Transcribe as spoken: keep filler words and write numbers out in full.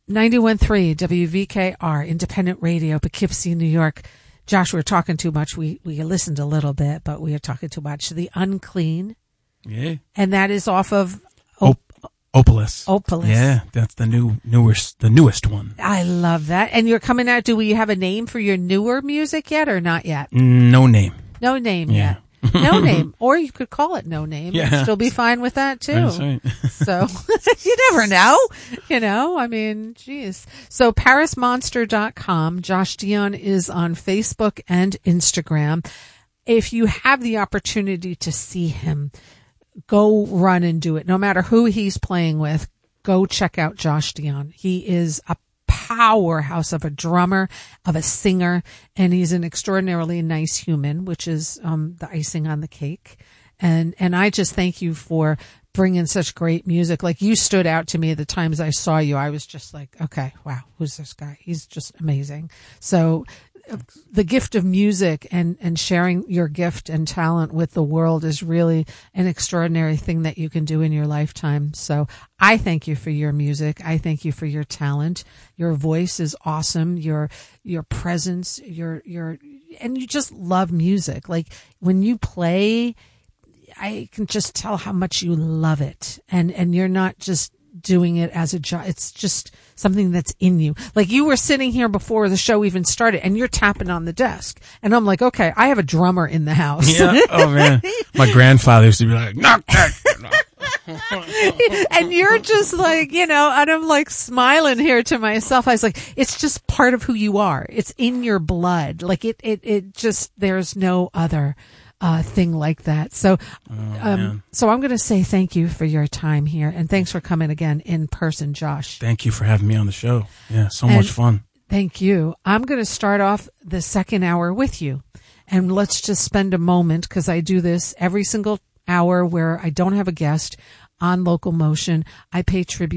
ninety-one point three W V K R, Independent Radio, Poughkeepsie, New York. Josh, we're talking too much. We we listened a little bit, but we are talking too much. The Unclean. Yeah. And that is off of Op- Opalus. Opalus. Yeah, that's the new newest the newest one. I love that. And you're coming out. Do we have a name for your newer music yet or not yet? No name. No name Yeah. yet. No name. Or you could call it No Name. Yeah. And still be fine with that too. That's right. So you never know. You know, I mean, geez. So paris monster dot com. Josh Dion is on Facebook and Instagram. If you have the opportunity to see him, go run and do it. No matter who he's playing with, go check out Josh Dion. He is a powerhouse of a drummer, of a singer, and he's an extraordinarily nice human, which is um, the icing on the cake. And and I just thank you for bringing such great music. Like, you stood out to me the times I saw you. I was just like, okay, wow, who's this guy? He's just amazing. So the gift of music and, and sharing your gift and talent with the world is really an extraordinary thing that you can do in your lifetime. So I thank you for your music. I thank you for your talent. Your voice is awesome. Your, your presence, your, your, and you just love music. Like, when you play, I can just tell how much you love it. And, and you're not just doing it as a job. It's just something that's in you. Like, you were sitting here before the show even started and you're tapping on the desk. And I'm like, okay, I have a drummer in the house. Yeah. Oh man. My grandfather used to be like, knock that. And you're just like, you know, and I'm like smiling here to myself. I was like, it's just part of who you are. It's in your blood. Like, it, it, it just, there's no other Uh, thing like that. So, oh, um, so I'm going to say thank you for your time here, and thanks for coming again in person, Josh. Thank you for having me on the show. Yeah, so and much fun. Thank you. I'm going to start off the second hour with you, and let's just spend a moment, because I do this every single hour where I don't have a guest on Local Motion. I pay tribute